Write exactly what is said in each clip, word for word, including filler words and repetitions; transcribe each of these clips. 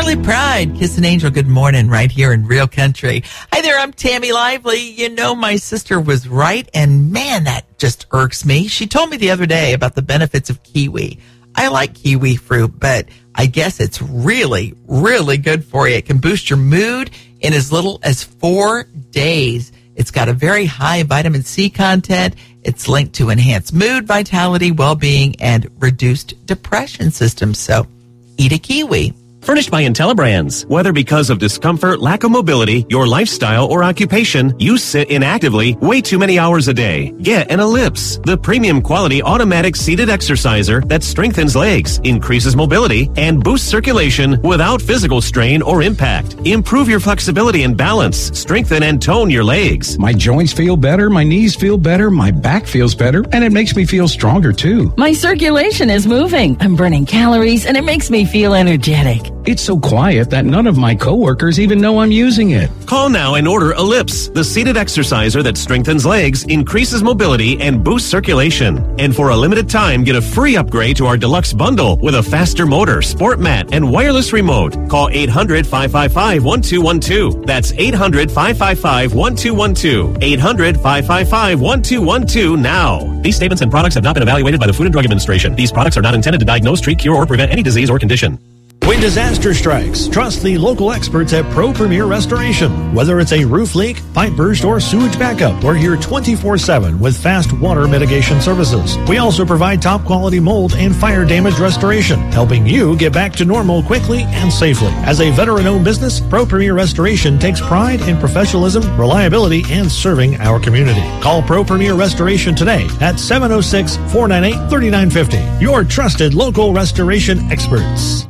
Charlie Pride, Kiss an Angel, good morning, right here in Real Country. Hi there, I'm Tammy Lively. You know, my sister was right, and man, that just irks me. She told me the other day about the benefits of kiwi. I like kiwi fruit, but I guess it's really, really good for you. It can boost your mood in as little as four days. It's got a very high vitamin C content. It's linked to enhanced mood, vitality, well-being, and reduced depression systems. So eat a kiwi. Furnished by IntelliBrands. Whether because of discomfort, lack of mobility, your lifestyle, or occupation, you sit inactively way too many hours a day. Get an Ellipse, the premium quality automatic seated exerciser that strengthens legs, increases mobility, and boosts circulation without physical strain or impact. Improve your flexibility and balance. Strengthen and tone your legs. My joints feel better, my knees feel better, my back feels better, and it makes me feel stronger too. My circulation is moving. I'm burning calories, and it makes me feel energetic. It's so quiet that none of my coworkers even know I'm using it. Call now and order Ellipse, the seated exerciser that strengthens legs, increases mobility, and boosts circulation. And for a limited time, get a free upgrade to our deluxe bundle with a faster motor, sport mat, and wireless remote. Call eight hundred, five five five, one two one two. That's eight hundred, five five five, one two one two. eight hundred, five five five, one two one two now. These statements and products have not been evaluated by the Food and Drug Administration. These products are not intended to diagnose, treat, cure, or prevent any disease or condition. When disaster strikes, trust the local experts at Pro Premier Restoration. Whether it's a roof leak, pipe burst, or sewage backup, we're here twenty-four seven with fast water mitigation services. We also provide top quality mold and fire damage restoration, helping you get back to normal quickly and safely. As a veteran-owned business, Pro Premier Restoration takes pride in professionalism, reliability, and serving our community. Call Pro Premier Restoration today at seven oh six, four nine eight, three nine five oh. Your trusted local restoration experts.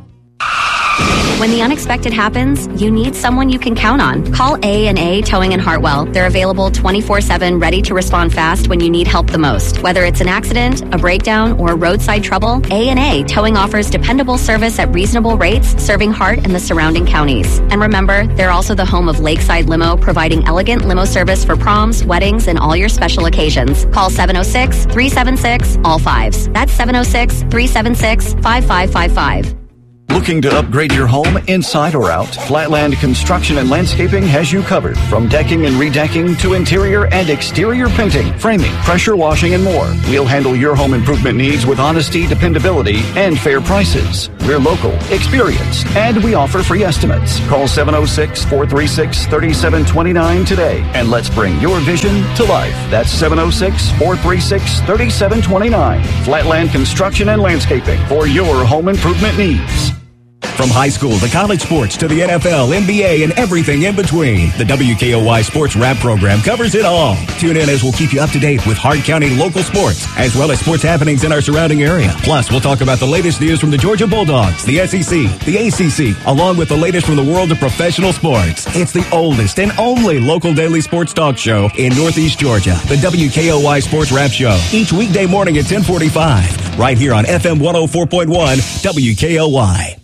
When the unexpected happens, you need someone you can count on. Call A and A Towing in Hartwell. They're available twenty-four seven, ready to respond fast when you need help the most. Whether it's an accident, a breakdown, or roadside trouble, A and A Towing offers dependable service at reasonable rates, serving Hart and the surrounding counties. And remember, they're also the home of Lakeside Limo, providing elegant limo service for proms, weddings, and all your special occasions. Call seven oh six, three seven six, all fives. That's seven oh six, three seven six, five five five five. Looking to upgrade your home inside or out? Flatland Construction and Landscaping has you covered. From decking and redecking to interior and exterior painting, framing, pressure washing, and more. We'll handle your home improvement needs with honesty, dependability, and fair prices. We're local, experienced, and we offer free estimates. Call seven oh six, four three six, three seven two nine today, and let's bring your vision to life. That's seven oh six, four three six, three seven two nine. Flatland Construction and Landscaping for your home improvement needs. From high school to college sports to the N F L, N B A, and everything in between, the W K O Y Sports Wrap program covers it all. Tune in as we'll keep you up to date with Hart County local sports, as well as sports happenings in our surrounding area. Plus, we'll talk about the latest news from the Georgia Bulldogs, the S E C, the A C C, along with the latest from the world of professional sports. It's the oldest and only local daily sports talk show in Northeast Georgia, the W K O Y Sports Wrap Show, each weekday morning at ten forty-five, right here on F M one oh four point one W K O Y.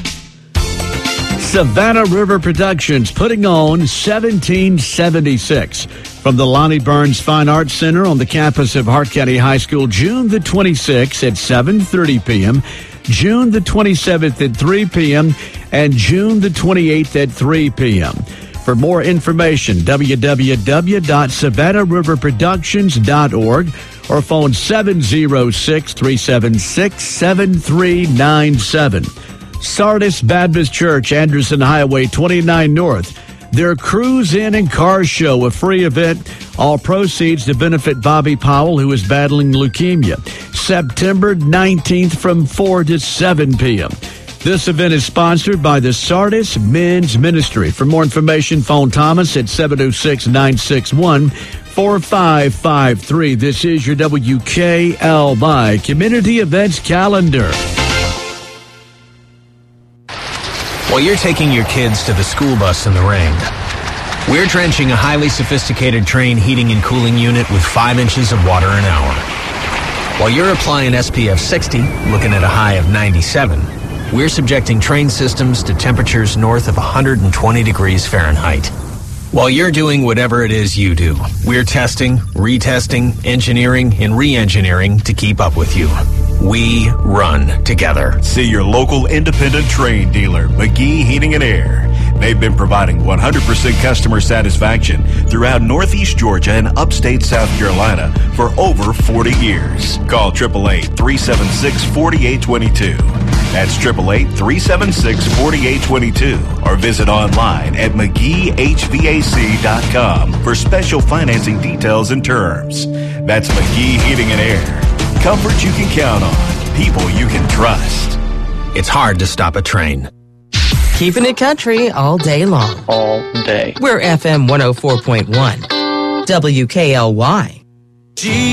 Savannah River Productions putting on seventeen seventy-six from the Lonnie Burns Fine Arts Center on the campus of Hart County High School, June the twenty-sixth at seven thirty p.m., June the twenty-seventh at three p.m., and June the twenty-eighth at three p.m. For more information, w w w dot savannah river productions dot org or phone seven oh six, three seven six, seven three nine seven. Sardis Baptist Church, Anderson Highway twenty-nine North. Their Cruise In and Car Show, a free event. All proceeds to benefit Bobby Powell, who is battling leukemia. September nineteenth from four to seven p.m. This event is sponsored by the Sardis Men's Ministry. For more information, phone Thomas at seven oh six, nine six one, four five five three. This is your W K L Y Community Events Calendar. While you're taking your kids to the school bus in the rain, we're drenching a highly sophisticated Trane heating and cooling unit with five inches of water an hour. While you're applying S P F sixty, looking at a high of ninety-seven, we're subjecting Trane systems to temperatures north of one hundred twenty degrees Fahrenheit. While you're doing whatever it is you do, we're testing, retesting, engineering, and re-engineering to keep up with you. We run together. See your local independent Trane dealer, McGee Heating and Air. They've been providing one hundred percent customer satisfaction throughout Northeast Georgia and upstate South Carolina for over forty years. Call eight eight eight, three seven six, four eight two two. That's eight eight eight, three seven six, four eight two two. Or visit online at mcgee h v a c dot com for special financing details and terms. That's McGee Heating and Air. Comfort you can count on. People you can trust. It's hard to stop a train. Keeping it country all day long. All day. We're F M one oh four point one. W K L Y.